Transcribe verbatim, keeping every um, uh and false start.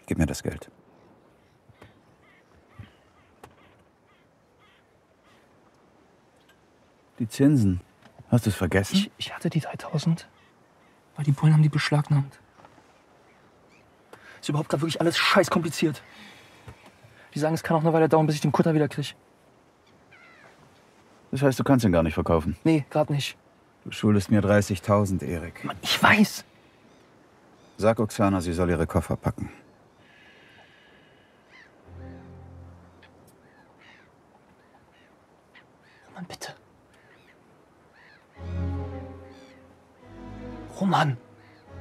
Gib mir das Geld. Die Zinsen. Hast du es vergessen? Ich, ich hatte die dreitausend, weil die Bullen haben die beschlagnahmt. Ist überhaupt gerade wirklich alles scheiß kompliziert. Die sagen, es kann auch eine Weile dauern, bis ich den Kutter wieder kriege. Das heißt, du kannst ihn gar nicht verkaufen? Nee, gerade nicht. Du schuldest mir dreißigtausend, Erik. Mann, ich weiß. Sag Oksana, sie soll ihre Koffer packen. Roman, bitte. Roman.